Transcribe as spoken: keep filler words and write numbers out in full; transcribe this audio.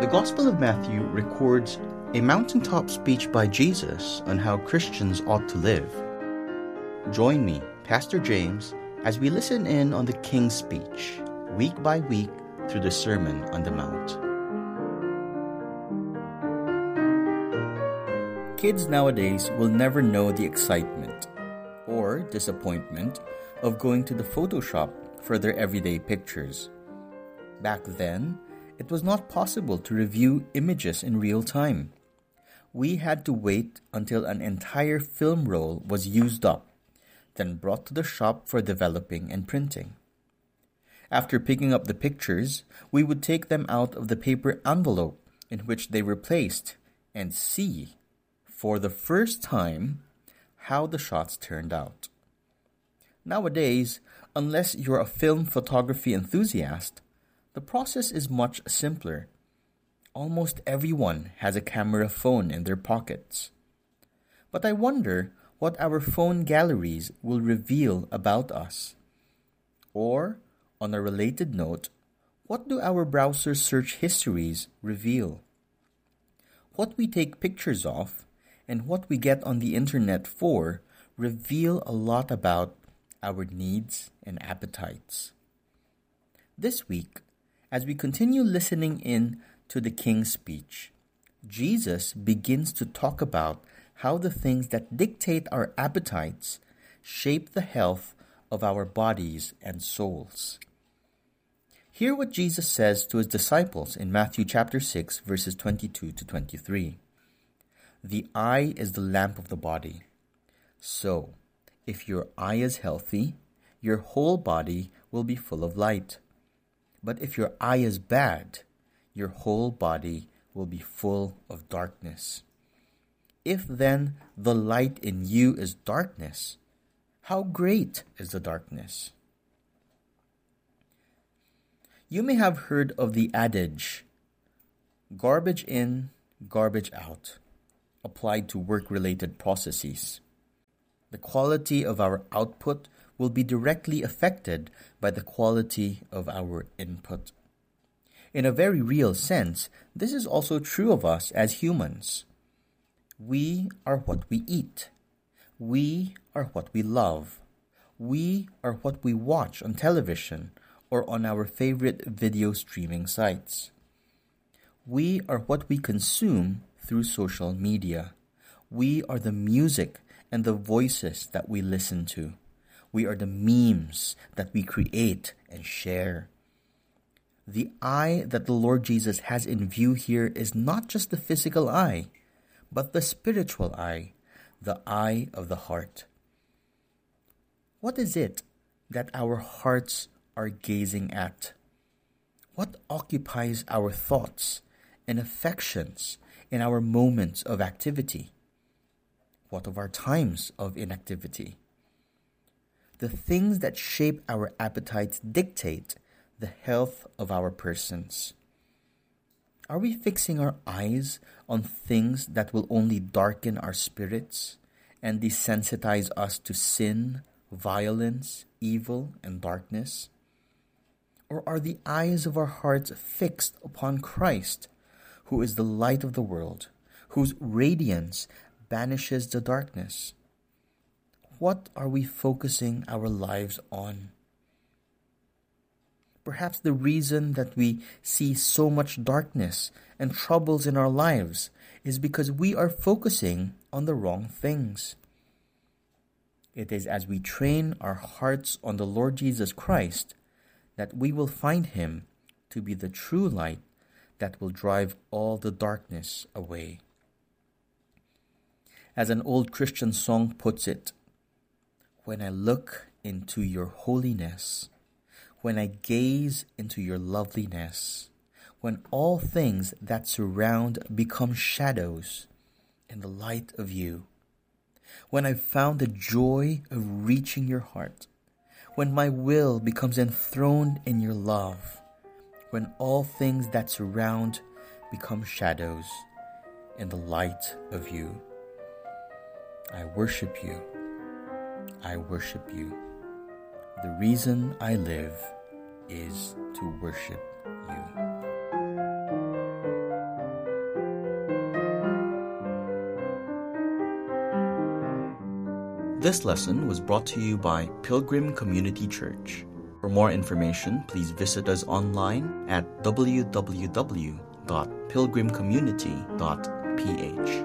The Gospel of Matthew records a mountaintop speech by Jesus on how Christians ought to live. Join me, Pastor James, as we listen in on the King's speech, week by week through the Sermon on the Mount. Kids nowadays will never know the excitement or disappointment of going to the Photoshop for their everyday pictures. Back then, it was not possible to review images in real time. We had to wait until an entire film roll was used up, then brought to the shop for developing and printing. After picking up the pictures, we would take them out of the paper envelope in which they were placed and see, for the first time, how the shots turned out. Nowadays, unless you're a film photography enthusiast, the process is much simpler. Almost everyone has a camera phone in their pockets. But I wonder what our phone galleries will reveal about us. Or, on a related note, what do our browser search histories reveal? What we take pictures of and what we get on the internet for reveal a lot about our needs and appetites. This week, as we continue listening in to the King's speech, Jesus begins to talk about how the things that dictate our appetites shape the health of our bodies and souls. Hear what Jesus says to his disciples in Matthew chapter six, verses twenty-two to twenty-three. The eye is the lamp of the body. So, if your eye is healthy, your whole body will be full of light. But if your eye is bad, your whole body will be full of darkness. If then the light in you is darkness, how great is the darkness? You may have heard of the adage, garbage in, garbage out, applied to work-related processes. The quality of our output will be directly affected by the quality of our input. In a very real sense, this is also true of us as humans. We are what we eat. We are what we love. We are what we watch on television or on our favorite video streaming sites. We are what we consume through social media. We are the music and the voices that we listen to. We are the memes that we create and share. The eye that the Lord Jesus has in view here is not just the physical eye, but the spiritual eye, the eye of the heart. What is it that our hearts are gazing at? What occupies our thoughts and affections in our moments of activity? What of our times of inactivity? The things that shape our appetites dictate the health of our persons. Are we fixing our eyes on things that will only darken our spirits and desensitize us to sin, violence, evil, and darkness? Or are the eyes of our hearts fixed upon Christ, who is the light of the world, whose radiance banishes the darkness? What are we focusing our lives on? Perhaps the reason that we see so much darkness and troubles in our lives is because we are focusing on the wrong things. It is as we train our hearts on the Lord Jesus Christ that we will find Him to be the true light that will drive all the darkness away. As an old Christian song puts it, when I look into your holiness, when I gaze into your loveliness, when all things that surround become shadows in the light of you, when I've found the joy of reaching your heart, when my will becomes enthroned in your love, when all things that surround become shadows in the light of you, I worship you. I worship you. The reason I live is to worship you. This lesson was brought to you by Pilgrim Community Church. For more information, please visit us online at w w w dot pilgrim community dot p h.